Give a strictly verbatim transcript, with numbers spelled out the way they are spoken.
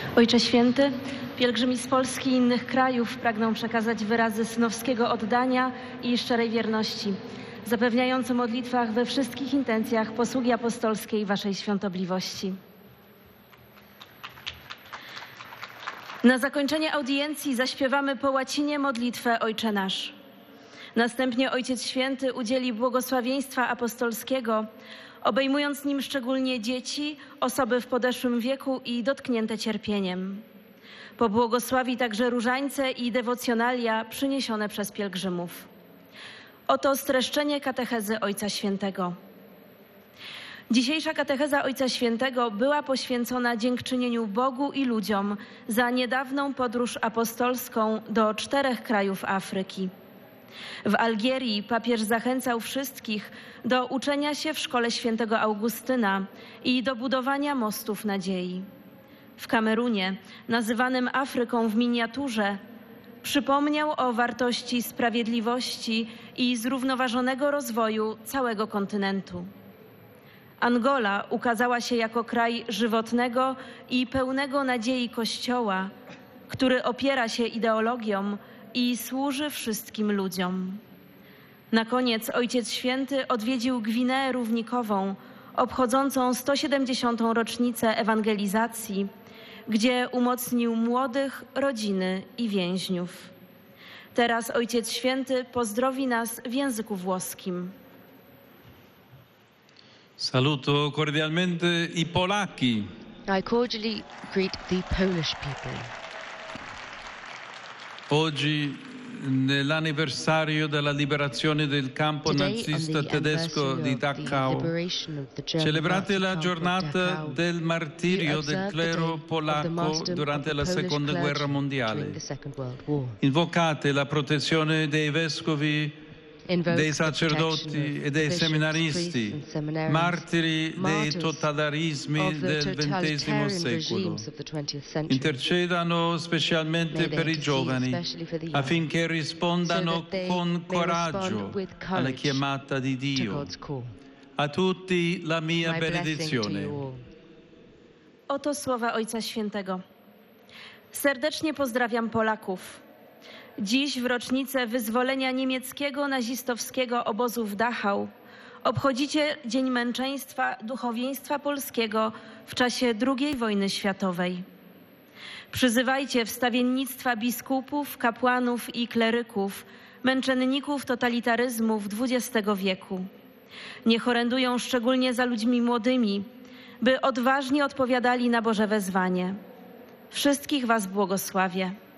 Ojcze Święty, pielgrzymi z Polski i innych krajów pragną przekazać wyrazy synowskiego oddania i szczerej wierności, zapewniając o modlitwach we wszystkich intencjach posługi apostolskiej Waszej świątobliwości. Na zakończenie audiencji zaśpiewamy po łacinie modlitwę Ojcze Nasz. Następnie Ojciec Święty udzieli błogosławieństwa apostolskiego, obejmując nim szczególnie dzieci, osoby w podeszłym wieku i dotknięte cierpieniem. Pobłogosławi także różańce i dewocjonalia przyniesione przez pielgrzymów. Oto streszczenie katechezy Ojca Świętego. Dzisiejsza katecheza Ojca Świętego była poświęcona dziękczynieniu Bogu i ludziom za niedawną podróż apostolską do czterech krajów Afryki. W Algierii papież zachęcał wszystkich do uczenia się w szkole świętego Augustyna i do budowania mostów nadziei. W Kamerunie, nazywanym Afryką w miniaturze, przypomniał o wartości sprawiedliwości i zrównoważonego rozwoju całego kontynentu. Angola ukazała się jako kraj żywotnego i pełnego nadziei Kościoła, który opiera się ideologiom i służy wszystkim ludziom. Na koniec Ojciec Święty odwiedził Gwineę Równikową, obchodzącą sto siedemdziesiątą rocznicę ewangelizacji, gdzie umocnił młodych, rodziny i więźniów. Teraz Ojciec Święty pozdrowi nas w języku włoskim. Saluto cordialmente i Polacchi. I cordially greet the Polish people. Oggi, nell'anniversario della liberazione del campo Today, nazista on the tedesco anniversary di of the Dachau, liberation of the German celebrate Nazi la camp of giornata Dachau, del martirio we del observe the clero day of the polacco martyrdom durante of la the Polish seconda clergy guerra mondiale. during the Second World War. Invocate la protezione dei vescovi, Invoke dei the protection sacerdoti of e dei bishops, seminaristi, priests and seminarians, martiri dei martyrs totalitarismi of the del ventesimo totalitarian secolo. regimes of the twentieth century. Intercedano specialmente May they per i intercede giovani especially for the young, affinché rispondano so that they con may coraggio respond with alla courage chiamata di to Dio. God's call. A tutti la mia My blessing to benedizione. you all. Oto słowa Ojca Świętego. Serdecznie pozdrawiam Polaków. Dziś w rocznicę wyzwolenia niemieckiego nazistowskiego obozu w Dachau obchodzicie Dzień Męczeństwa Duchowieństwa Polskiego w czasie drugiej wojny światowej. Przyzywajcie wstawiennictwa biskupów, kapłanów i kleryków, męczenników totalitaryzmów dwudziestego wieku. Niech orędują szczególnie za ludźmi młodymi, by odważnie odpowiadali na Boże wezwanie. Wszystkich was błogosławię.